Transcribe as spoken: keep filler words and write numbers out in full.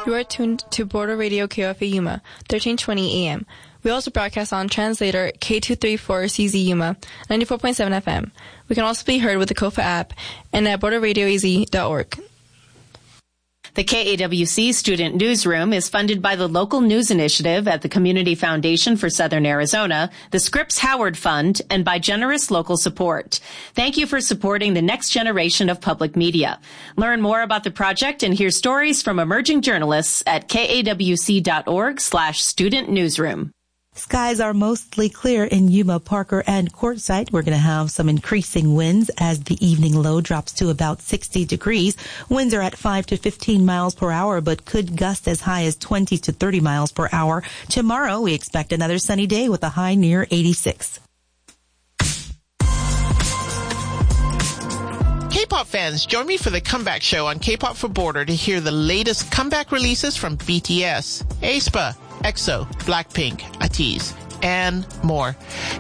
You are tuned to Border Radio K O F A Yuma, thirteen twenty A M. We also broadcast on translator K two thirty-four C Z Yuma, ninety-four point seven F M. We can also be heard with the K O F A app and at border radio a z dot org. The K A W C Student Newsroom is funded by the Local News Initiative at the Community Foundation for Southern Arizona, the Scripps Howard Fund, and by generous local support. Thank you for supporting the next generation of public media. Learn more about the project and hear stories from emerging journalists at kawc.org slash student newsroom. Skies are mostly clear in Yuma, Parker, and Quartzsite. We're going to have some increasing winds as the evening low drops to about sixty degrees. Winds are at five to fifteen miles per hour, but could gust as high as twenty to thirty miles per hour. Tomorrow, we expect another sunny day with a high near eighty-six. K-pop fans, join me for the Comeback Show on K-pop for Border to hear the latest comeback releases from B T S, aespa, EXO, Blackpink, A T E E Z, and more.